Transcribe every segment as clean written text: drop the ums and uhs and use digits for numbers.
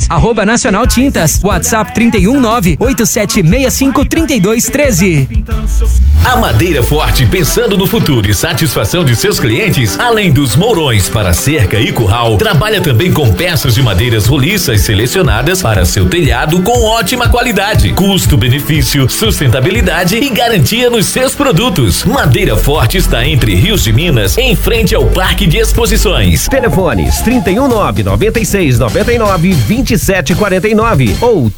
@Nacional Tintas, WhatsApp 319-8765-3213. A Madeira Forte, pensando no futuro e satisfação de seus clientes, além dos mourões para cerca e curral, trabalha também com peças de madeiras roliças selecionadas para seu telhado com ótima qualidade, custo-benefício, sustentabilidade e garantia nos seus produtos. Madeira Forte está entre Rios de Minas, em frente ao Parque de Exposições. Telefones 319-9699-2749 ou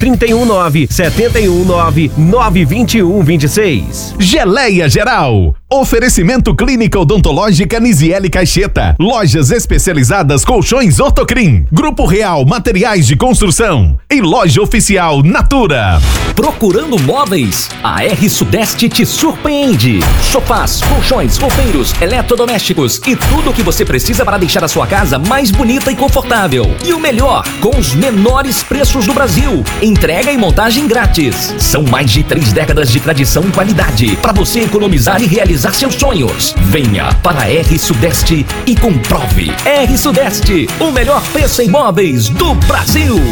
319-719-92126. Geleia Geral. Oferecimento Clínica Odontológica Nisiele Caixeta. Lojas especializadas Colchões Ortocrim. Grupo Real Materiais de Construção. E loja oficial Natura. Procurando móveis? A R Sudeste te surpreende. Sofás, colchões, roupeiros, eletrodomésticos e tudo o que você precisa para deixar a sua casa mais bonita e confortável. E o melhor, com os menores preços do Brasil. Entrega e montagem grátis. São mais de 3 décadas de tradição e qualidade para você economizar e realizar seus sonhos. Venha para a R Sudeste e comprove. R Sudeste, o melhor preço em móveis do Brasil.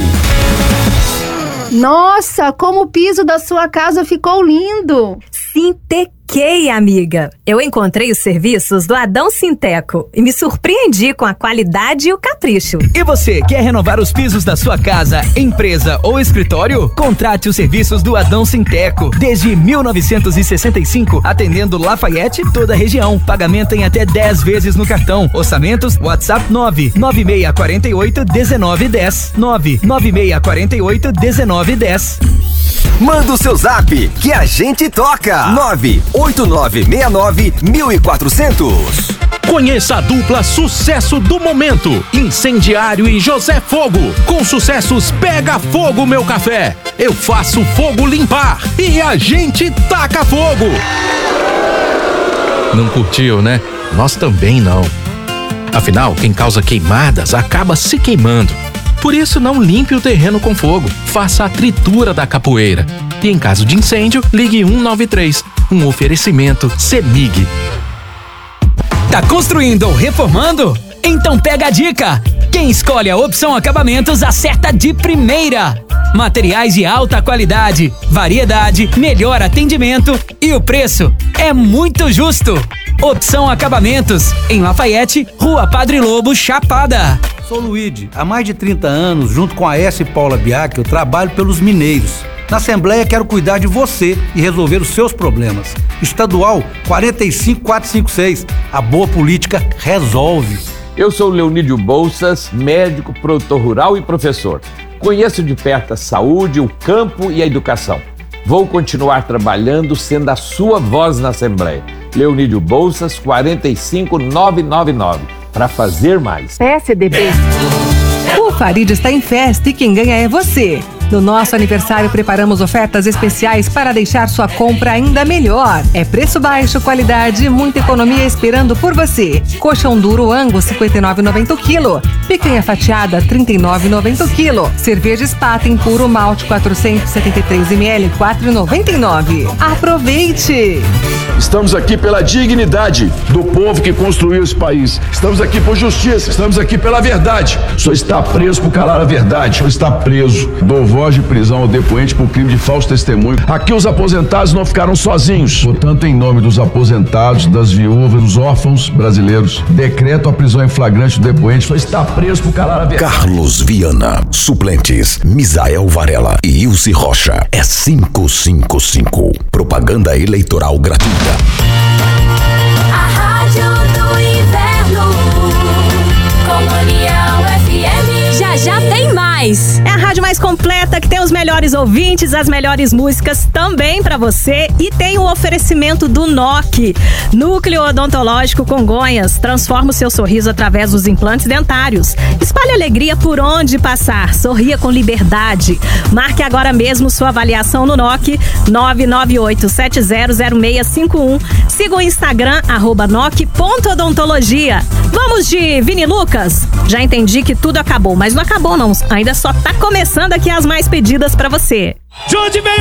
Nossa, como o piso da sua casa ficou lindo! Sintequei, amiga. Eu encontrei os serviços do Adão Sinteco e me surpreendi com a qualidade e o capricho. E você, quer renovar os pisos da sua casa, empresa ou escritório? Contrate os serviços do Adão Sinteco. Desde 1965, atendendo Lafayette e toda a região. Pagamento em até 10 vezes no cartão. Orçamentos, WhatsApp 99648-1910. 99648-1910. Manda o seu zap que a gente toca. 98969-1400. Conheça a dupla sucesso do momento, Incendiário e José Fogo. Com sucessos Pega Fogo Meu Café, Eu Faço Fogo Limpar e A Gente Taca Fogo. Não curtiu, né? Nós também não. Afinal, quem causa queimadas acaba se queimando. Por isso, não limpe o terreno com fogo. Faça a tritura da capoeira. E em caso de incêndio, ligue 193. Um oferecimento CEMIG. Tá construindo ou reformando? Então pega a dica! Quem escolhe a Opção Acabamentos acerta de primeira! Materiais de alta qualidade, variedade, melhor atendimento e o preço é muito justo! Opção Acabamentos, em Lafayette, Rua Padre Lobo, Chapada. Sou Luíde, há mais de 30 anos, junto com a S. Paula Biac, eu trabalho pelos mineiros. Na Assembleia quero cuidar de você e resolver os seus problemas. Estadual 45456, a boa política resolve. Eu sou Leonídio Bolsas, médico, produtor rural e professor. Conheço de perto a saúde, o campo e a educação. Vou continuar trabalhando sendo a sua voz na Assembleia. Leonídio Bolsas 45999, para fazer mais. PSDB. O Farid está em festa e quem ganha é você. No nosso aniversário preparamos ofertas especiais para deixar sua compra ainda melhor. É preço baixo, qualidade e muita economia esperando por você. Colchão duro Angus 59,90 o quilo. Picanha fatiada 39,90 o quilo. Cerveja Spaten puro malte 473 ml 4,99. Aproveite! Estamos aqui pela dignidade do povo que construiu esse país. Estamos aqui por justiça, estamos aqui pela verdade. O senhor está preso por calar a verdade. O senhor está preso. Dou voz de prisão ao depoente por crime de falso testemunho. Aqui os aposentados não ficaram sozinhos. Portanto, em nome dos aposentados, das viúvas, dos órfãos brasileiros, decreto a prisão em flagrante do depoente. O senhor está preso por calar a verdade. Carlos Viana, suplentes, Misael Varela e Ilse Rocha. É 555. Propaganda eleitoral gratuita. A Rádio do Inverno, Colonial FM. Já tem mais. É a rádio mais completa, que tem os melhores ouvintes, as melhores músicas também pra você, e tem o oferecimento do NOC, Núcleo Odontológico Congonhas. Transforma o seu sorriso através dos implantes dentários. Espalhe alegria por onde passar. Sorria com liberdade. Marque agora mesmo sua avaliação no NOC 998700651. Siga o Instagram @noc.odontologia. Vamos de Vini Lucas? Já entendi que tudo acabou, mas não acabou não. Ainda só tá começando aqui as mais pedidas pra você. De onde vem